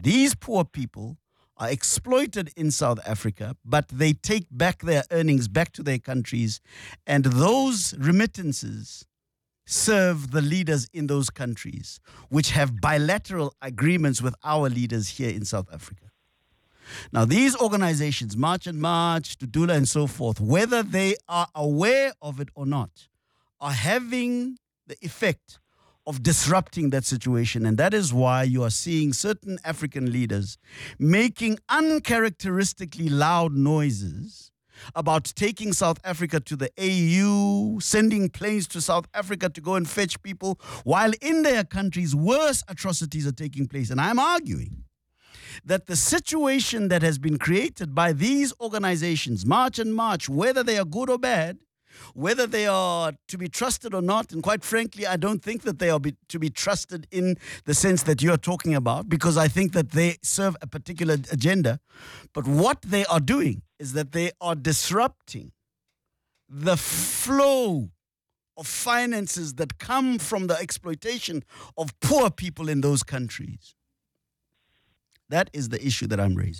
these poor people are exploited in South Africa, but they take back their earnings back to their countries, and those remittances serve the leaders in those countries, which have bilateral agreements with our leaders here in South Africa. Now, these organizations, March and March, Dudula and so forth, whether they are aware of it or not, are having the effect of disrupting that situation. And that is why you are seeing certain African leaders making uncharacteristically loud noises about taking South Africa to the AU, sending planes to South Africa to go and fetch people, while in their countries worse atrocities are taking place. And I'm arguing that the situation that has been created by these organizations, March and March, whether they are good or bad, whether they are to be trusted or not, and quite frankly, I don't think that they are to be trusted in the sense that you are talking about, because I think that they serve a particular agenda. But what they are doing is that they are disrupting the flow of finances that come from the exploitation of poor people in those countries. That is the issue that I'm raising.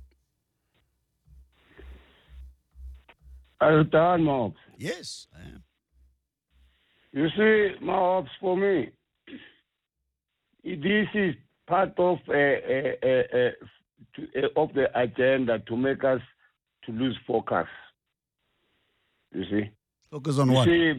Are you done, Mobs? Yes, I am. You see, Mobs, for me, this is part of the agenda to make us to lose focus. You see? Focus on what? See,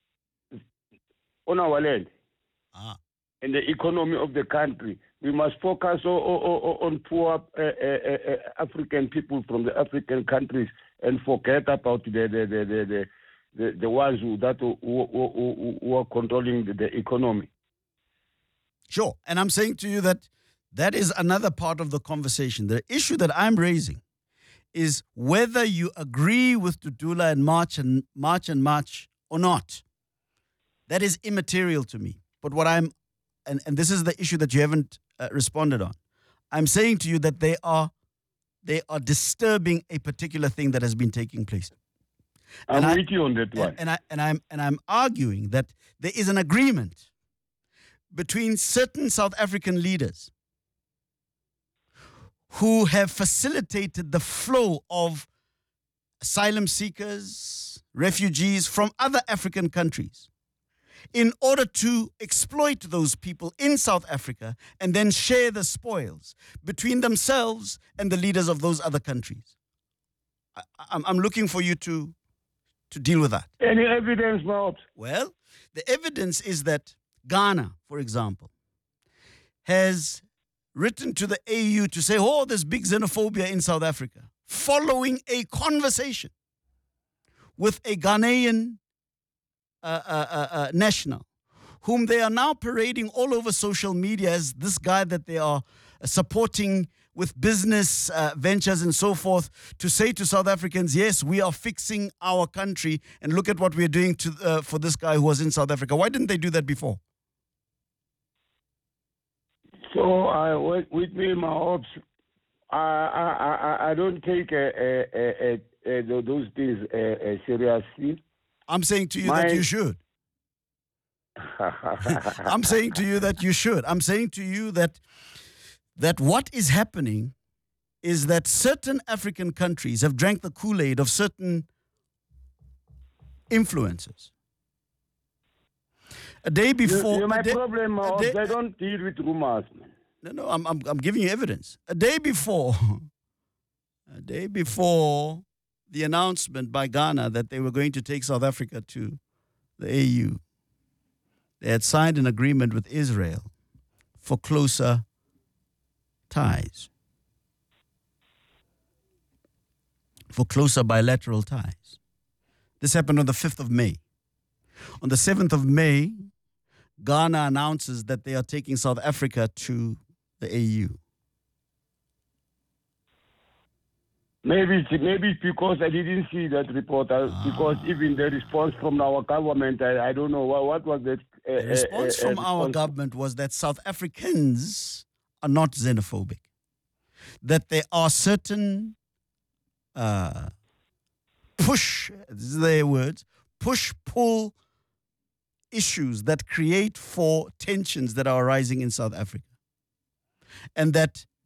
on our land and the economy of the country. We must focus on poor African people from the African countries and forget about the ones who are controlling the economy. Sure. And I'm saying to you that that is another part of the conversation. The issue that I'm raising is whether you agree with Dudula and March or not. That is immaterial to me. But what and this is the issue that you haven't responded on. I'm saying to you that they are disturbing a particular thing that has been taking place. I'm with you on that one. And I'm arguing that there is an agreement between certain South African leaders who have facilitated the flow of asylum seekers, refugees from other African countries in order to exploit those people in South Africa and then share the spoils between themselves and the leaders of those other countries. I'm looking for you to deal with that. Any evidence, Mobs? Well, the evidence is that Ghana, for example, has written to the AU to say, oh, there's big xenophobia in South Africa, following a conversation with a Ghanaian national, whom they are now parading all over social media as this guy that they are supporting with business ventures and so forth, to say to South Africans, yes, we are fixing our country and look at what we're doing for this guy who was in South Africa. Why didn't they do that before? So with me, my hopes, I don't take those things seriously. I'm saying to you that you should. I'm saying to you that you should. I'm saying to you that what is happening is that certain African countries have drank the Kool-Aid of certain influencers. A day before... My problem is they don't deal with rumors, man. No, I'm giving you evidence. A day before the announcement by Ghana that they were going to take South Africa to the AU, they had signed an agreement with Israel for closer ties, for closer bilateral ties. This happened on the 5th of May. On the 7th of May, Ghana announces that they are taking South Africa to the AU. Maybe it's because I didn't see that report. Because even the response from our government, I don't know what was that. The response from our government was that South Africans are not xenophobic. That there are certain push-pull issues that create for tensions that are arising in South Africa. And that